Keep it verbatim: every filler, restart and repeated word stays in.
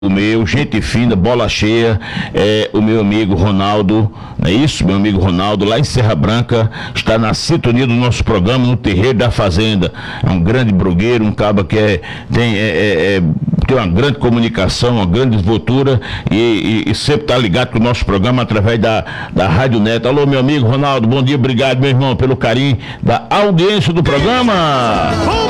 O meu, gente fina, bola cheia, é o meu amigo Ronaldo, não é isso? Meu amigo Ronaldo, lá em Serra Branca, está na sintonia do nosso programa no Terreiro da Fazenda. É um grande brogueiro, um caba que é, tem, é, é, é, tem uma grande comunicação, uma grande desenvoltura e, e, e sempre está ligado com o nosso programa através da, da Rádio Neto. Alô, meu amigo Ronaldo, bom dia, obrigado, meu irmão, pelo carinho da audiência do programa.